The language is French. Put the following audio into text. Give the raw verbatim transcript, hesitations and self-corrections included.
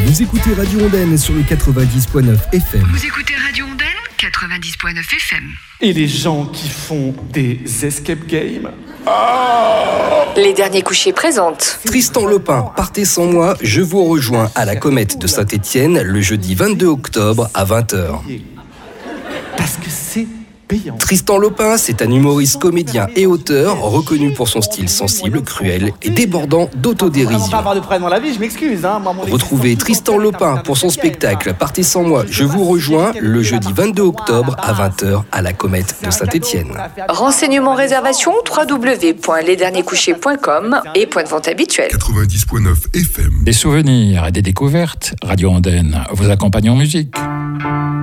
Vous écoutez Radio Ondaine sur le quatre-vingt-dix point neuf F M. Vous écoutez Radio Ondaine, quatre-vingt-dix point neuf F M. Et les gens qui font des escape games. Oh Les Derniers Couchés présentent Tristan Lopin, partez sans moi, je vous rejoins à la Comète de Saint-Étienne le jeudi vingt-deux octobre à vingt heures. Parce que c'est payant. Tristan Lopin, c'est un humoriste, comédien et auteur reconnu pour son style sensible, cruel et débordant d'autodérision. Pas avoir de problème dans la vie, je m'excuse. Hein. Moi, Retrouvez Tristan Lopin pour son spectacle Partez sans moi, je vous rejoins le jeudi vingt-deux octobre à vingt heures à la Comète de Saint-Étienne. Renseignements réservation w w w point les derniers couchés point com et point de vente habituel. quatre-vingt-dix point neuf F M. Des souvenirs et des découvertes, Radio Ondaine vous accompagne en musique.